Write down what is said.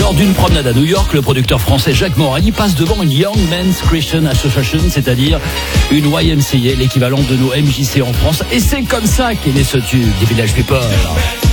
Lors d'une promenade à New York, le producteur français Jacques Morani passe devant une Young Men's Christian Association, c'est-à-dire une YMCA, l'équivalent de nos MJC en France. Et c'est comme ça qu'est né ce tube des Village People.